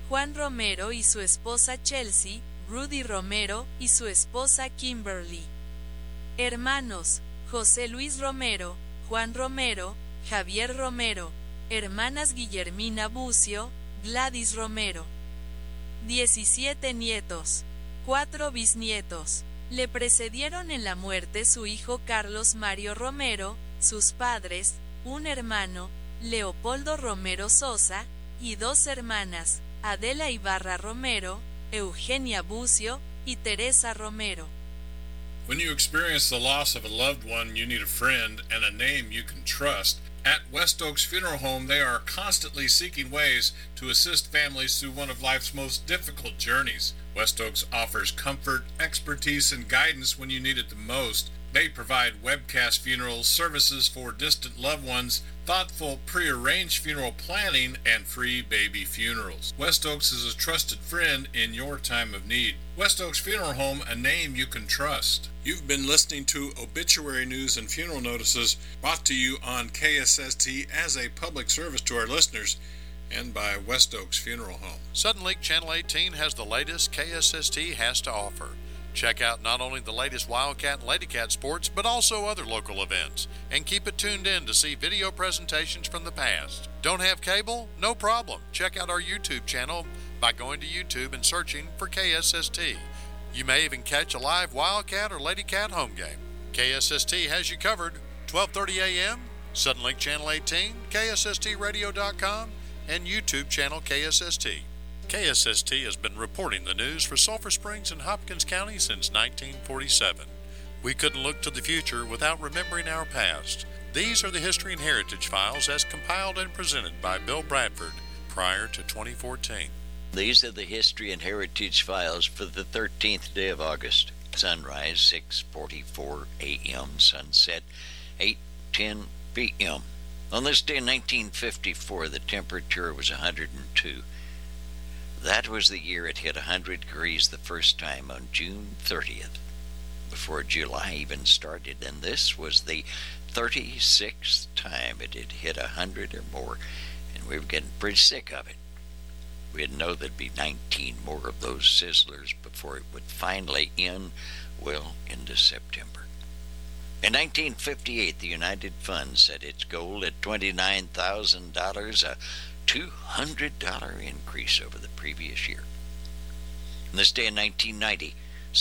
Juan Romero y su esposa Chelsea, Rudy Romero y su esposa Kimberly. Hermanos: José Luis Romero, Juan Romero, Javier Romero. Hermanas: Guillermina Bucio, Gladys Romero. 17 nietos. 4 bisnietos. Le precedieron en la muerte su hijo Carlos Mario Romero, sus padres, un hermano, Leopoldo Romero Sosa, y 2 hermanas, Adela Ibarra Romero, Eugenia Bucio, y Teresa Romero. When you experience the loss of a loved one, you need a friend and a name you can trust. At West Oaks Funeral Home, they are constantly seeking ways to assist families through one of life's most difficult journeys. West Oaks offers comfort, expertise, and guidance when you need it the most. They provide webcast funeral services for distant loved ones, thoughtful pre-arranged funeral planning, and free baby funerals. West Oaks is a trusted friend in your time of need. West Oaks Funeral Home, a name you can trust. You've been listening to Obituary News and Funeral Notices, brought to you on KSST as a public service to our listeners and by West Oaks Funeral Home. Suddenlink Channel 18 has the latest KSST has to offer. Check out not only the latest Wildcat and Ladycat sports, but also other local events. And keep it tuned in to see video presentations from the past. Don't have cable? No problem. Check out our YouTube channel by going to YouTube and searching for KSST. You may even catch a live Wildcat or Ladycat home game. KSST has you covered. 12:30 a.m., Suddenlink Channel 18, KSSTradio.com, and YouTube channel KSST. KSST has been reporting the news for Sulphur Springs and Hopkins County since 1947. We couldn't look to the future without remembering our past. These are the History and Heritage Files as compiled and presented by Bill Bradford prior to 2014. These are the History and Heritage Files for the 13th day of August. Sunrise, 6:44 a.m. Sunset, 8:10 p.m. On this day in 1954, the temperature was 102. That was the year it hit 100 degrees the first time on June 30th, before July even started, and this was the 36th time it had hit 100 or more, and we were getting pretty sick of it. We didn't know there'd be 19 more of those sizzlers before it would finally end, well, into September. In 1958, the United Fund set its goal at $29,000, a $200 increase over the previous year. On this day in 1990,